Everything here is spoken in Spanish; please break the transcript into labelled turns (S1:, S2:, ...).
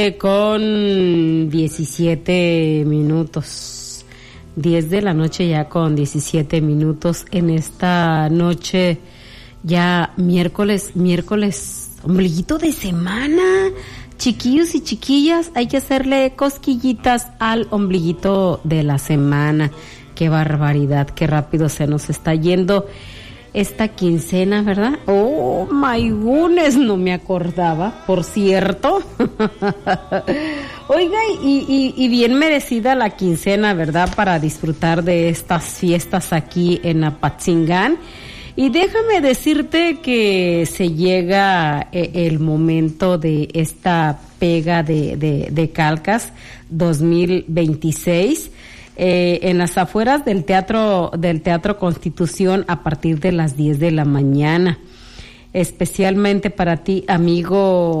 S1: Con 17 minutos, 10 de la noche ya con 17 minutos en esta noche, ya miércoles, ombliguito de semana, chiquillos y chiquillas, hay que hacerle cosquillitas al ombliguito de la semana. Qué barbaridad, qué rápido se nos está yendo esta quincena, ¿verdad? Oh, my goodness, no me acordaba, por cierto. Oiga, y bien merecida la quincena, ¿verdad? Para disfrutar de estas fiestas aquí en Apatzingán. Y déjame decirte que se llega el momento de esta pega de Calcas 2026. En las afueras del Teatro Constitución a partir de las 10 de la mañana. Especialmente para ti, amigo